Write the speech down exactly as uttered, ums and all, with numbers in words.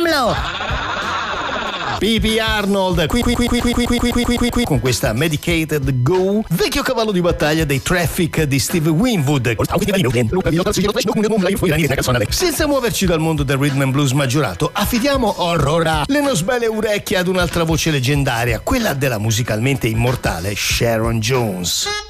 Sentiamolo! P P Arnold qui qui qui qui qui qui qui qui qui qui qui con questa Medicated Go, vecchio cavallo di battaglia dei Traffic di Steve Winwood. Senza muoverci dal mondo del rhythm and blues maggiorato, affidiamo orrora le nostre belle orecchie ad un'altra voce leggendaria, quella della musicalmente immortale Sharon Jones.